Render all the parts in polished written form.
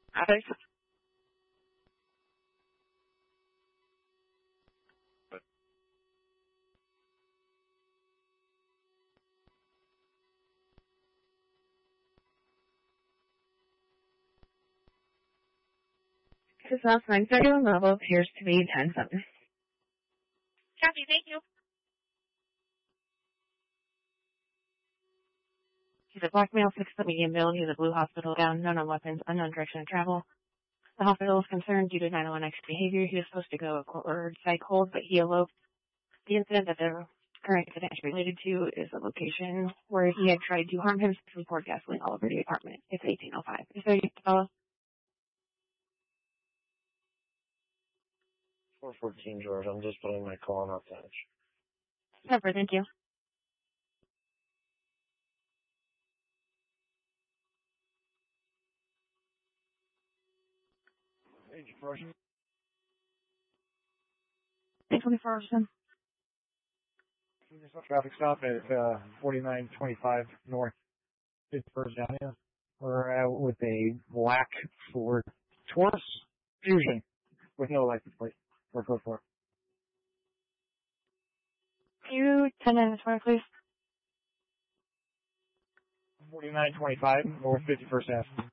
Hi. His last 931 level appears to be 10-7. Copy, thank you. He's a black male, 6 foot medium build. He's a blue hospital gown, known on weapons, unknown direction of travel. The hospital is concerned due to 901X behavior. He was supposed to go or psych hold, but he eloped. The incident that the current incident is related to is a location where he had tried to harm himself and poured gasoline all over the apartment. It's 1805. Is there anything to follow? 414 George, I'm just putting my call on touch. Never, thank you. Agent Ferguson. 824 Ferguson. Traffic stop at 4925 North Virginia. We're out with a black Ford Taurus Fusion with no license plate. We're code for. Can you 10 minutes for me, please? 4925 North 51st Ave.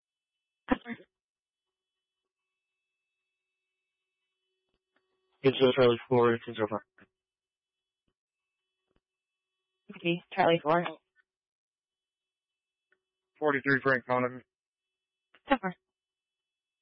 It's Charlie 4, it's over. Okay, Charlie 4. 43 Frank Conover. Super.